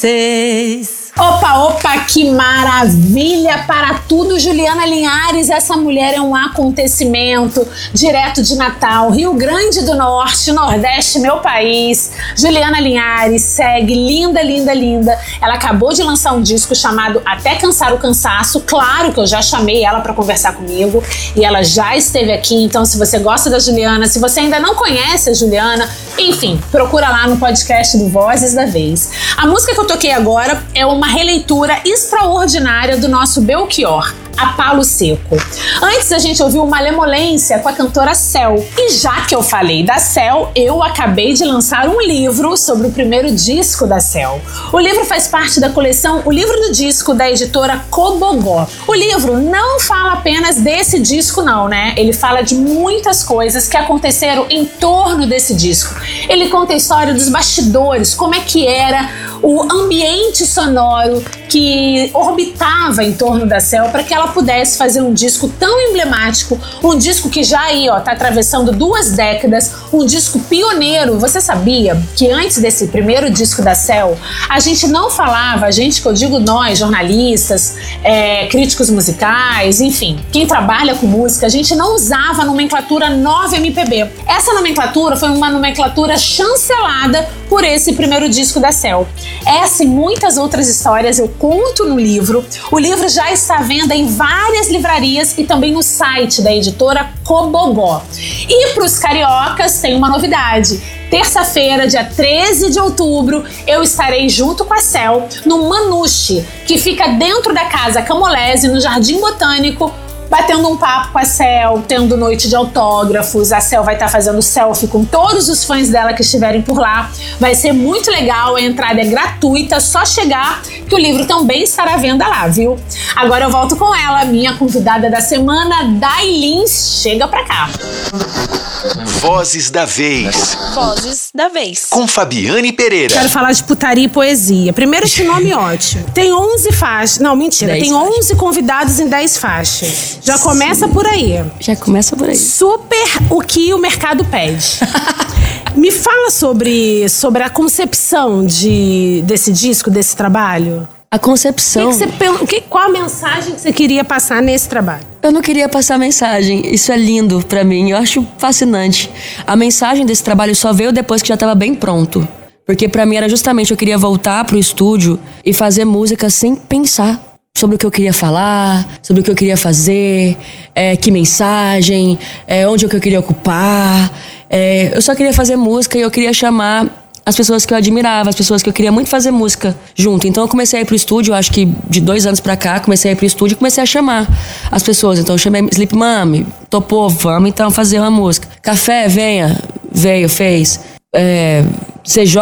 Opa, que maravilha para tudo, Juliana Linhares. Essa mulher é um acontecimento direto de Natal, Rio Grande do Norte, Nordeste, meu país. Juliana Linhares segue linda, linda, linda. Ela acabou de lançar um disco chamado Até Cansar o Cansaço. Claro que eu já chamei ela para conversar comigo e ela já esteve aqui. Então, se você gosta da Juliana, se você ainda não conhece a Juliana, enfim, procura lá no podcast do Vozes da Vez. A música que eu toquei agora é uma releitura extraordinária do nosso Belchior, A Palo Seco. Antes a gente ouviu Malemolência com a cantora Céu. E já que eu falei da Céu, eu acabei de lançar um livro sobre o primeiro disco da Céu. O livro faz parte da coleção O Livro do Disco da editora Cobogó. O livro não fala apenas desse disco não, né? Ele fala de muitas coisas que aconteceram em torno desse disco. Ele conta a história dos bastidores, como é que era o ambiente sonoro que orbitava em torno da Céu para que ela pudesse fazer um disco tão emblemático, um disco que já aí, tá atravessando 2 décadas, um disco pioneiro. Você sabia que antes desse primeiro disco da Céu, a gente não falava, a gente que eu digo nós, jornalistas, críticos musicais, enfim, quem trabalha com música, a gente não usava a nomenclatura 9MPB. Essa nomenclatura foi uma nomenclatura chancelada por esse primeiro disco da Céu. Essa e muitas outras histórias eu conto no livro. O livro já está à venda em várias livrarias e também no site da editora Cobogó. E para os cariocas tem uma novidade. Terça-feira, dia 13 de outubro, eu estarei junto com a Céu no Manuche, que fica dentro da Casa Camolese, no Jardim Botânico, batendo um papo com a Céu, tendo noite de autógrafos. A Céu vai estar fazendo selfie com todos os fãs dela que estiverem por lá. Vai ser muito legal, a entrada é gratuita, só chegar que o livro também estará à venda lá, viu? Agora eu volto com ela, minha convidada da semana, Dailins. Chega pra cá. Vozes da Vez. Vozes da Vez. Com Fabiane Pereira. Quero falar de putaria e poesia. Primeiro, esse nome ótimo. Tem 11 faixas. Não, mentira. Tem 11 convidados em 10 faixas. Já começa por aí. Já começa por aí. Super o que o mercado pede. Me fala sobre a concepção desse disco, desse trabalho. A concepção... Qual a mensagem que você queria passar nesse trabalho? Eu não queria passar mensagem. Isso é lindo pra mim. Eu acho fascinante. A mensagem desse trabalho só veio depois que já estava bem pronto. Porque pra mim era justamente, eu queria voltar pro estúdio e fazer música sem pensar sobre o que eu queria falar, sobre o que eu queria fazer, que mensagem, onde é que eu queria ocupar. Eu só queria fazer música e eu queria chamar as pessoas que eu admirava, as pessoas que eu queria muito fazer música junto. Então eu comecei a ir pro estúdio, acho que de 2 anos pra cá, comecei a ir pro estúdio e comecei a chamar as pessoas. Então eu chamei Sleep Mami, topou, vamos então fazer uma música. Café, venha, veio, fez. CJ,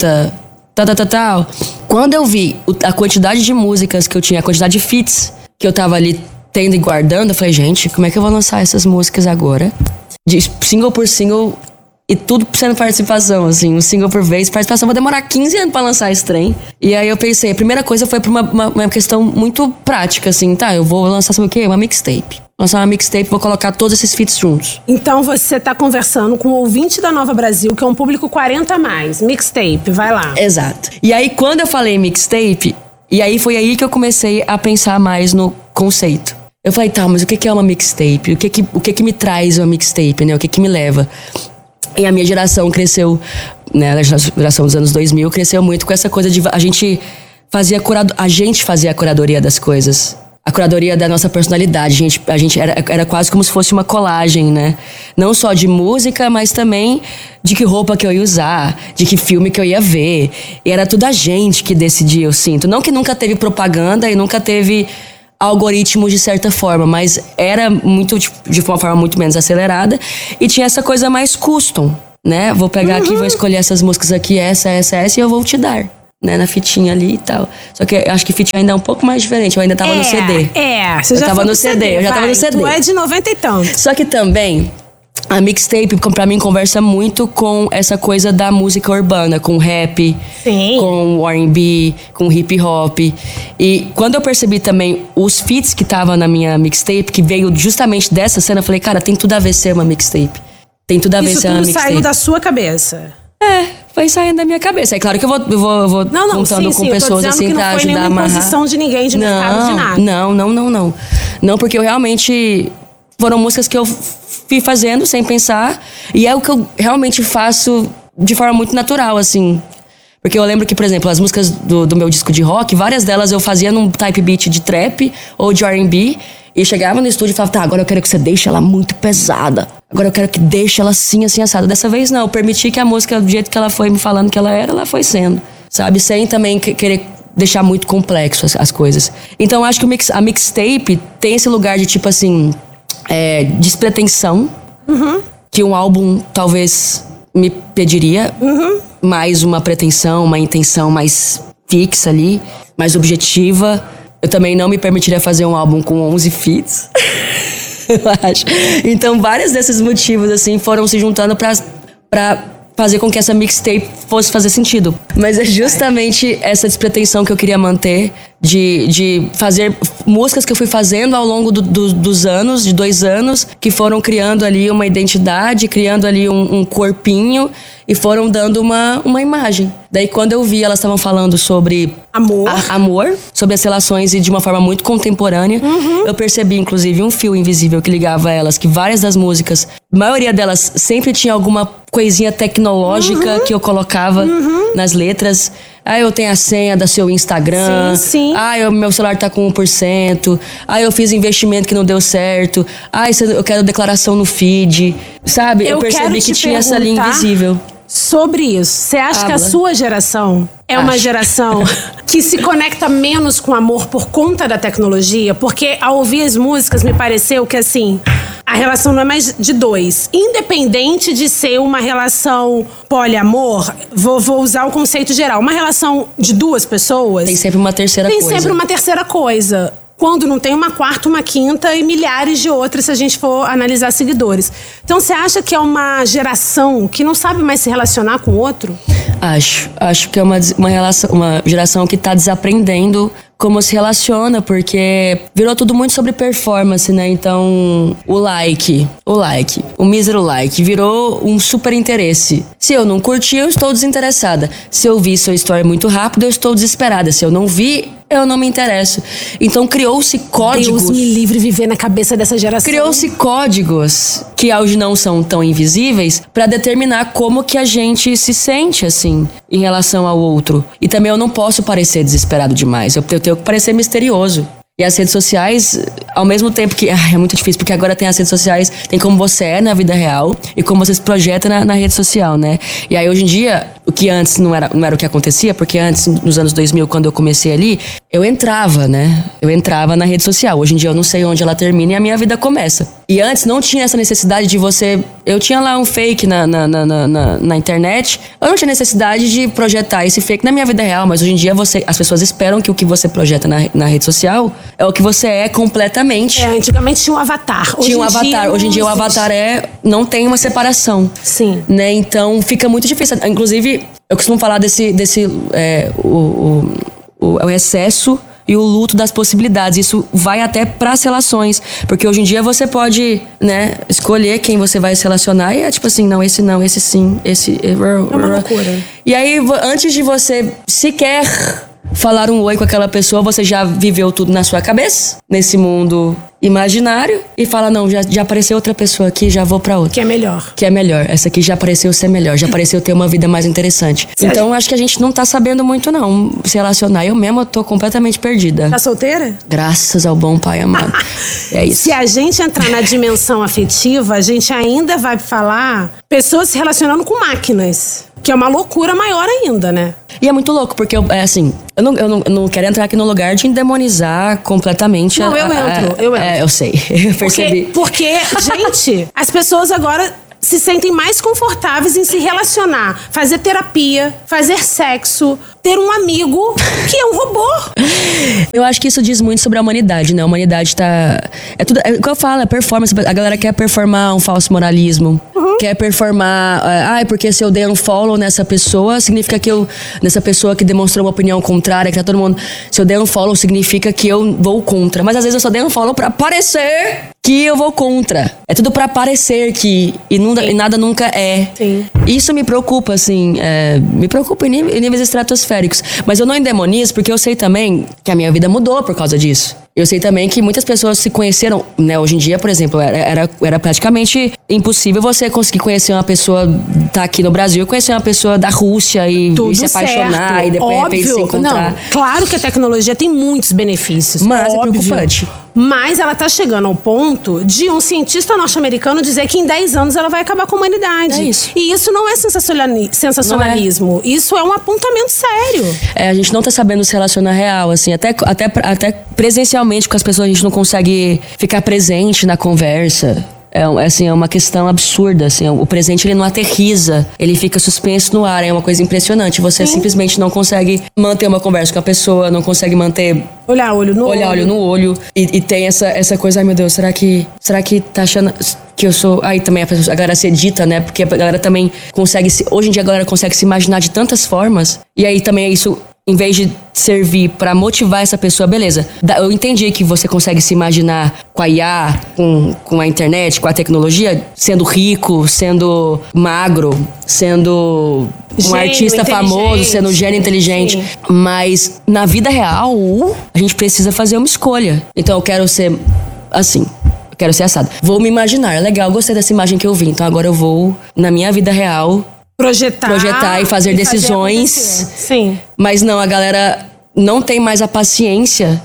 tal. Quando eu vi a quantidade de músicas que eu tinha, a quantidade de feats que eu tava ali tendo e guardando, eu falei, gente, como é que eu vou lançar essas músicas agora? De single por single e tudo sendo participação, assim, um single por vez. Participação, vou demorar 15 anos pra lançar esse trem. E aí eu pensei, a primeira coisa foi por uma questão muito prática, assim, tá, eu vou lançar, sabe o quê? Uma mixtape. Lançar uma mixtape, vou colocar todos esses feats juntos. Então você tá conversando com o ouvinte da Nova Brasil, que é um público 40+, mixtape, vai lá. Exato. E aí quando eu falei mixtape, e aí foi aí que eu comecei a pensar mais no conceito. Eu falei, tá, mas o que é uma mixtape? O que me traz uma mixtape, né? O que me leva? E a minha geração cresceu, né? A geração dos anos 2000 cresceu muito com essa coisa de a gente fazia a curadoria das coisas. A curadoria da nossa personalidade. A gente era quase como se fosse uma colagem, né? Não só de música, mas também de que roupa que eu ia usar, de que filme que eu ia ver. E era tudo a gente que decidia, eu sinto. Não que nunca teve propaganda e nunca teve algoritmos de certa forma, mas era muito de uma forma muito menos acelerada e tinha essa coisa mais custom, né? Vou pegar aqui, vou escolher essas músicas aqui, essa e eu vou te dar, né? Na fitinha ali e tal. Só que eu acho que fitinha ainda é um pouco mais diferente, eu ainda tava no CD. Você já tava no CD, eu já tava no CD. Tu é de 90 e tanto. Só que também a mixtape, pra mim, conversa muito com essa coisa da música urbana, com rap, sim, com R&B, com hip hop. E quando eu percebi também os feats que estavam na minha mixtape, que veio justamente dessa cena, eu falei, cara, tem tudo a ver ser uma mixtape. Tem tudo a ver ser uma mixtape. Isso tudo saiu da sua cabeça? Foi saindo da minha cabeça. É claro que eu vou contando com pessoas assim pra ajudar a amarrar. Não foi nenhuma imposição de ninguém, de mercado, de nada. Não. Não, porque eu realmente... Foram músicas que eu fui fazendo sem pensar. E é o que eu realmente faço de forma muito natural, assim. Porque eu lembro que, por exemplo, as músicas do meu disco de rock, várias delas eu fazia num type beat de trap ou de R&B. E chegava no estúdio e falava, tá, agora eu quero que você deixe ela muito pesada. Agora eu quero que deixe ela assim, assada. Dessa vez não, eu permiti que a música, do jeito que ela foi me falando que ela foi sendo. Sabe? Sem também querer deixar muito complexo as coisas. Então eu acho que a mixtape tem esse lugar de tipo assim... despretensão, que um álbum talvez me pediria, mais uma pretensão, uma intenção mais fixa ali, mais objetiva. Eu também não me permitiria fazer um álbum com 11 feats, eu acho. Então vários desses motivos assim foram se juntando pra fazer com que essa mixtape fosse fazer sentido. Mas é justamente essa despretensão que eu queria manter, de fazer músicas que eu fui fazendo ao longo dos anos, de 2 anos, que foram criando ali uma identidade, criando ali um corpinho e foram dando uma imagem. Daí quando eu vi, elas estavam falando sobre amor, sobre as relações e de uma forma muito contemporânea. Eu percebi, inclusive, um fio invisível que ligava elas, que várias das músicas, a maioria delas sempre tinha alguma coisinha tecnológica que eu colocava nas letras. Eu tenho a senha do seu Instagram. Sim. Meu celular tá com 1%. Eu fiz investimento que não deu certo. Eu quero declaração no feed. Sabe? Eu percebi que tinha essa linha invisível. Sobre isso, você acha que a sua geração é uma geração que se conecta menos com amor por conta da tecnologia? Porque ao ouvir as músicas me pareceu que assim, a relação não é mais de 2. Independente de ser uma relação poliamor, vou usar o conceito geral. Uma relação de 2 pessoas... Tem sempre uma terceira coisa. Tem sempre uma terceira coisa. Quando não tem uma quarta, uma quinta e milhares de outras, se a gente for analisar seguidores. Então, você acha que é uma geração que não sabe mais se relacionar com o outro? Acho que é uma geração que está desaprendendo como se relaciona, porque virou tudo muito sobre performance, né? Então, o mísero like, virou um super interesse. Se eu não curti, eu estou desinteressada. Se eu vi sua história muito rápido, eu estou desesperada. Se eu não vi, eu não me interesso. Então, criou-se códigos... Deus me livre viver na cabeça dessa geração. Criou-se códigos que hoje não são tão invisíveis para determinar como que a gente se sente, assim, em relação ao outro. E também eu não posso parecer desesperado demais. Eu tenho que parecer misterioso. E as redes sociais, ao mesmo tempo que... é muito difícil, porque agora tem as redes sociais, tem como você é na vida real e como você se projeta na rede social, né? E aí, hoje em dia, o que antes não era o que acontecia, porque antes, nos anos 2000, quando eu comecei ali, eu entrava, né? Eu entrava na rede social. Hoje em dia, eu não sei onde ela termina e a minha vida começa. E antes, não tinha essa necessidade de você... Eu tinha lá um fake na internet. Eu não tinha necessidade de projetar esse fake na minha vida real, mas hoje em dia, as pessoas esperam que o que você projeta na rede social... é o que você é completamente. Antigamente tinha um avatar. Tinha um avatar. Hoje em dia o avatar não tem uma separação. Sim. Né? Então fica muito difícil. Inclusive, eu costumo falar o excesso e o luto das possibilidades. Isso vai até pras relações. Porque hoje em dia você pode, né, escolher quem você vai se relacionar e é tipo assim, não, esse sim, esse... É uma loucura. E aí, antes de você sequer... falar um oi com aquela pessoa, você já viveu tudo na sua cabeça, nesse mundo imaginário, e fala, não, já apareceu outra pessoa aqui, já vou pra outra. Que é melhor. Essa aqui já apareceu ser melhor, já apareceu ter uma vida mais interessante. Então, acho que a gente não tá sabendo muito, não, se relacionar. Eu mesma tô completamente perdida. Tá solteira? Graças ao bom pai amado. É isso. Se a gente entrar na dimensão afetiva, a gente ainda vai falar pessoas se relacionando com máquinas. Que é uma loucura maior ainda, né? E é muito louco, porque eu não quero entrar aqui no lugar de endemonizar completamente. Não, eu entro. Eu sei, eu percebi. Porque, gente, as pessoas agora se sentem mais confortáveis em se relacionar, fazer terapia, fazer sexo, ter um amigo que é um robô. Eu acho que isso diz muito sobre a humanidade, né? A humanidade tá... É tudo... É o que eu falo, é performance. A galera quer performar um falso moralismo. Quer performar... porque se eu dei um follow nessa pessoa, significa que eu... Nessa pessoa que demonstrou uma opinião contrária, que tá todo mundo... Se eu der um follow, significa que eu vou contra. Mas às vezes eu só dei um follow pra parecer que eu vou contra. É tudo pra parecer que... E nada nunca é. Sim. Isso me preocupa, assim. Me preocupa em níveis estratosféricos. Mas eu não endemonizo porque eu sei também que a minha vida mudou por causa disso. Eu sei também que muitas pessoas se conheceram, né? Hoje em dia, por exemplo, era praticamente impossível você conseguir conhecer uma pessoa, tá aqui no Brasil, conhecer uma pessoa da Rússia e se apaixonar certo. e depois Óbvio. se encontrar. Não, claro que a tecnologia tem muitos benefícios. Mas óbvio. é preocupante. Mas ela tá chegando ao ponto de um cientista norte-americano dizer que em 10 anos ela vai acabar com a humanidade. É isso. E isso não é sensacionalismo. Não é. Isso é um apontamento sério. A gente não tá sabendo se relacionar real, assim, até presencialmente com as pessoas a gente não consegue ficar presente na conversa. É uma questão absurda, assim, o presente ele não aterriza, ele fica suspenso no ar, é uma coisa impressionante. Você simplesmente não consegue manter uma conversa com a pessoa, não consegue manter... Olhar olho no olho. E tem essa coisa, ai meu Deus, será que tá achando... que eu sou... Aí também a galera se edita, né? Porque a galera também consegue hoje em dia a galera consegue se imaginar de tantas formas. E aí também é isso... Em vez de servir pra motivar essa pessoa, beleza. Eu entendi que você consegue se imaginar com a IA, com a internet, com a tecnologia, sendo rico, sendo magro, sendo um artista famoso, sendo um gênio inteligente. Sim. Mas na vida real, a gente precisa fazer uma escolha. Então eu quero ser assim. Eu quero ser assado. Vou me imaginar. Legal, gostei dessa imagem que eu vi. Então agora eu vou, na minha vida real... Projetar e fazer decisões. Sim. Mas não, a galera não tem mais a paciência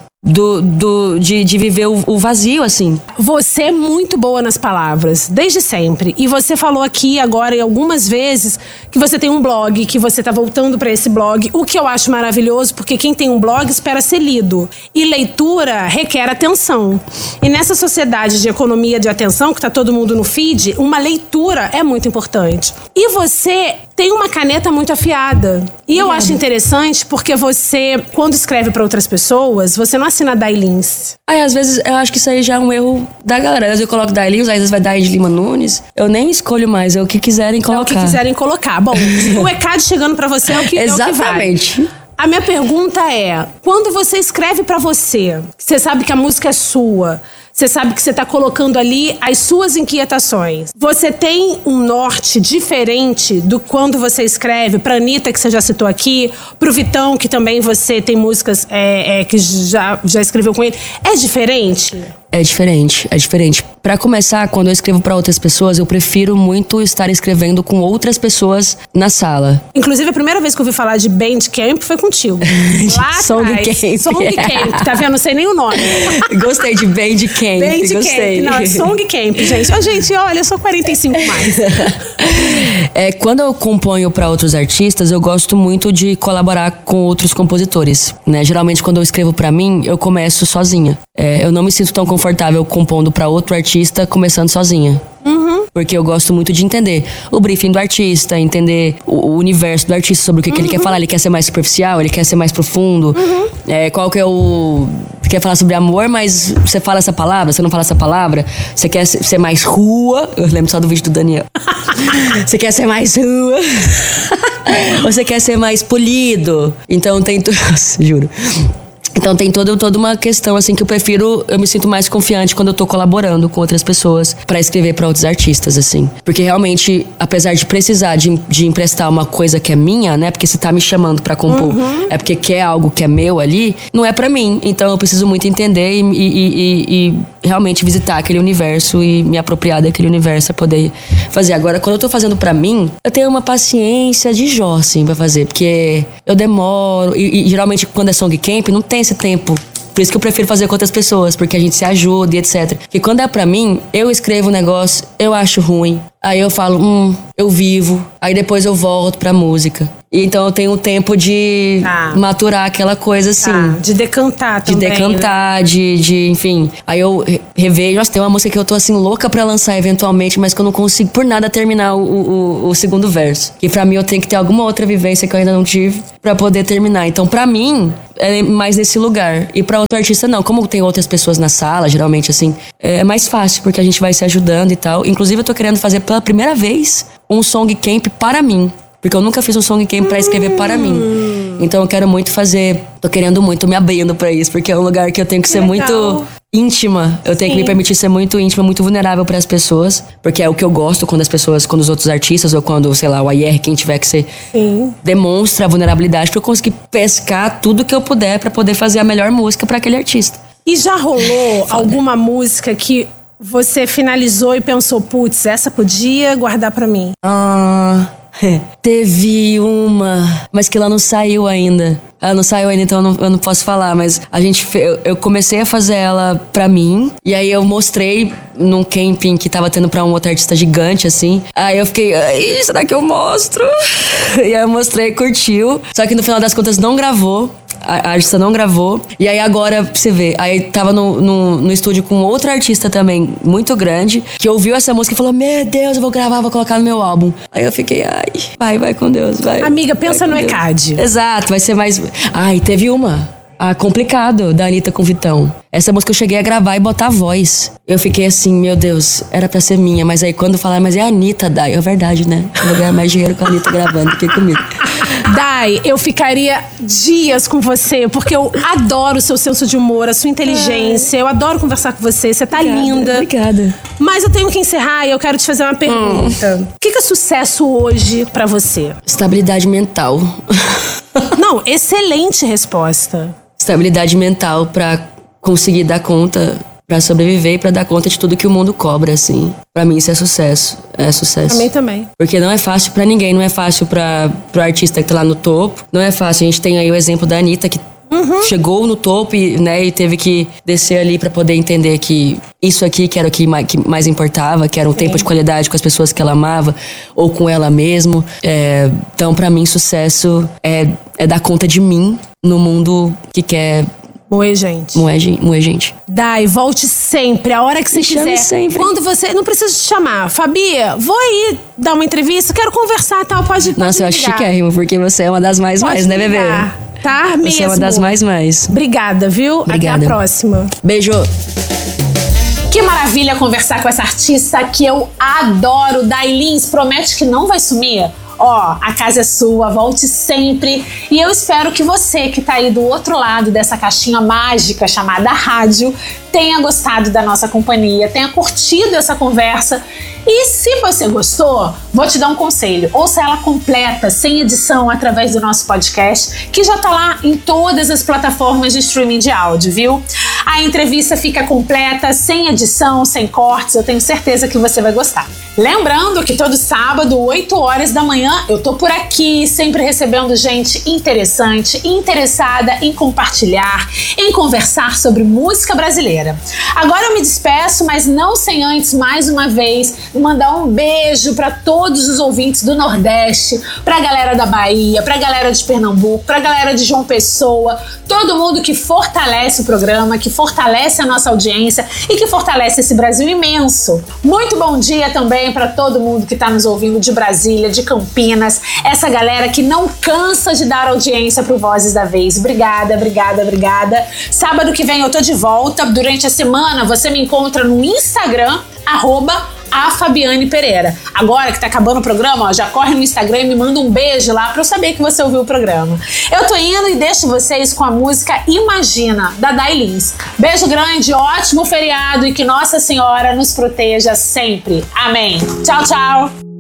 de viver o vazio, assim. Você é muito boa nas palavras, desde sempre. E você falou aqui agora, algumas vezes, que você tem um blog, que você tá voltando pra esse blog. O que eu acho maravilhoso, porque quem tem um blog espera ser lido. E leitura requer atenção. E nessa sociedade de economia de atenção, que tá todo mundo no feed, uma leitura é muito importante. E você tem uma caneta muito afiada. E eu acho interessante porque você, quando escreve pra outras pessoas, você não assina Dailins. Às vezes eu acho que isso aí já é um erro da galera. Às vezes eu coloco Dailins, às vezes vai dar de Lima Nunes. Eu nem escolho mais, é o que quiserem colocar. É o que quiserem colocar. Bom, o ECAD chegando pra você é o que Exatamente. É o que vale. A minha pergunta é, quando você escreve pra você sabe que a música é sua, você sabe que você tá colocando ali as suas inquietações. Você tem um norte diferente do quando você escreve pra Anitta, que você já citou aqui, pro Vitão, que também você tem músicas que já escreveu com ele. É diferente? É diferente. Pra começar, quando eu escrevo pra outras pessoas, eu prefiro muito estar escrevendo com outras pessoas na sala. Inclusive, a primeira vez que eu ouvi falar de Bandcamp foi contigo. Lá Songcamp. Songcamp, tá vendo? Não sei nem o nome. Gostei de Bandcamp. Gostei. Não, é Songcamp, gente. Gente, olha, eu sou 45 mais. Quando eu componho pra outros artistas, eu gosto muito de colaborar com outros compositores, né? Geralmente, quando eu escrevo pra mim, eu começo sozinha. Eu não me sinto tão confortável compondo pra outro artista começando sozinha. Porque eu gosto muito de entender o briefing do artista, entender o universo do artista, sobre o que ele quer falar. Ele quer ser mais superficial, ele quer ser mais profundo. Qual que é o... Quer falar sobre amor, mas você fala essa palavra, você não fala essa palavra. Você quer ser mais rua. Eu lembro só do vídeo do Daniel. Você quer ser mais rua. Você quer ser mais polido. Então tem tudo... Juro. Então tem toda uma questão assim que eu me sinto mais confiante quando eu tô colaborando com outras pessoas pra escrever pra outros artistas, assim. Porque realmente, apesar de precisar de emprestar uma coisa que é minha, né? Porque você tá me chamando pra compor, é porque quer algo que é meu ali, não é pra mim. Então eu preciso muito entender e realmente visitar aquele universo e me apropriar daquele universo pra poder fazer. Agora, quando eu tô fazendo pra mim, eu tenho uma paciência de Jó, assim, pra fazer. Porque eu demoro, e geralmente quando é Songcamp, não tem esse tempo. Por isso que eu prefiro fazer com outras pessoas, porque a gente se ajuda e etc. Porque quando é pra mim, eu escrevo um negócio, eu acho ruim. Aí eu falo, eu vivo. Aí depois eu volto pra música. E então eu tenho um tempo de maturar aquela coisa assim. De decantar também. De decantar, né? de enfim. Aí eu revejo, nossa, tem uma música que eu tô assim louca pra lançar eventualmente, mas que eu não consigo por nada terminar o segundo verso. E pra mim eu tenho que ter alguma outra vivência que eu ainda não tive pra poder terminar. Então pra mim, é mais nesse lugar. E pra outro artista não. Como tem outras pessoas na sala, geralmente assim, é mais fácil, porque a gente vai se ajudando e tal. Inclusive eu tô querendo fazer pela primeira vez um Songcamp para mim. Porque eu nunca fiz um Songcamp pra escrever para mim. Então eu quero muito fazer. Tô querendo muito, me abrindo pra isso. Porque é um lugar que eu tenho que ser muito íntima. Eu tenho que me permitir ser muito íntima, muito vulnerável para as pessoas. Porque é o que eu gosto quando quando os outros artistas, ou quando, sei lá, o AIR, quem tiver que ser, demonstra a vulnerabilidade pra eu conseguir pescar tudo que eu puder pra poder fazer a melhor música pra aquele artista. E já rolou alguma música que você finalizou e pensou, putz, essa podia guardar pra mim? Teve uma, mas que ela não saiu ainda. Ela não saiu ainda, então eu não posso falar. Mas eu comecei a fazer ela pra mim. E aí eu mostrei num camping que tava tendo pra um outro artista gigante, assim. Aí eu fiquei, será que eu mostro? E aí eu mostrei, curtiu. Só que no final das contas não gravou. A artista não gravou. E aí agora, pra você ver, aí tava no estúdio com outro artista também, muito grande, que ouviu essa música e falou, meu Deus, eu vou gravar, vou colocar no meu álbum. Aí eu fiquei, vai com Deus, vai. Amiga, pensa no ECAD. Exato, vai ser mais... teve uma... Complicado, da Anitta com Vitão. Essa música eu cheguei a gravar e botar a voz. Eu fiquei assim, meu Deus, era pra ser minha. Mas aí quando falaram, mas é a Anitta, Dai. É verdade, né? Eu vou ganhar mais dinheiro com a Anitta gravando do que comigo. Dai, eu ficaria dias com você, porque eu adoro o seu senso de humor, a sua inteligência. Eu adoro conversar com você, você tá linda. Obrigada. Mas eu tenho que encerrar e eu quero te fazer uma pergunta. O que é sucesso hoje pra você? Estabilidade mental. Não, excelente resposta. Estabilidade mental pra conseguir dar conta, pra sobreviver e pra dar conta de tudo que o mundo cobra, assim. Pra mim isso é sucesso. É sucesso. Pra mim também. Porque não é fácil pra ninguém, não é fácil pro artista que tá lá no topo. Não é fácil. A gente tem aí o exemplo da Anitta, que chegou no topo e teve que descer ali pra poder entender que isso aqui que era o que mais importava, que era um tempo de qualidade com as pessoas que ela amava, ou com ela mesmo. Então, pra mim, sucesso é dar conta de mim no mundo que quer... Moer gente. Moer gente. Dai, volte sempre, a hora que você quiser. Sempre. Quando você... Não precisa te chamar. Fabi, vou aí dar uma entrevista, quero conversar e tal, pode Nossa, eu acho chiquérrimo, porque você é uma das mais, né, bebê? Tá mesmo. Você é uma das mais. Obrigada, viu? Obrigada. Até a próxima. Beijo. Que maravilha conversar com essa artista que eu adoro. Dai Lins, promete que não vai sumir? A casa é sua, volte sempre. E eu espero que você que tá aí do outro lado dessa caixinha mágica chamada rádio tenha gostado da nossa companhia, tenha curtido essa conversa. E se você gostou, vou te dar um conselho. Ouça ela completa, sem edição, através do nosso podcast, que já tá lá em todas as plataformas de streaming de áudio, viu? A entrevista fica completa, sem edição, sem cortes. Eu tenho certeza que você vai gostar. Lembrando que todo sábado, 8 horas da manhã, eu tô por aqui, sempre recebendo gente interessante, interessada em compartilhar, em conversar sobre música brasileira. Agora eu me despeço, mas não sem antes, mais uma vez, mandar um beijo para todos os ouvintes do Nordeste, pra galera da Bahia, pra galera de Pernambuco, pra galera de João Pessoa, todo mundo que fortalece o programa, que fortalece a nossa audiência e que fortalece esse Brasil imenso. Muito bom dia também para todo mundo que está nos ouvindo de Brasília, de Campinas, essa galera que não cansa de dar audiência pro Vozes da Vez. Obrigada. Sábado que vem eu tô de volta. Durante a semana você me encontra no Instagram, @FabianePereira. Agora que tá acabando o programa, já corre no Instagram e me manda um beijo lá pra eu saber que você ouviu o programa. Eu tô indo e deixo vocês com a música Imagina, da Dai Lins. Beijo grande, ótimo feriado e que Nossa Senhora nos proteja sempre. Amém. Tchau, tchau.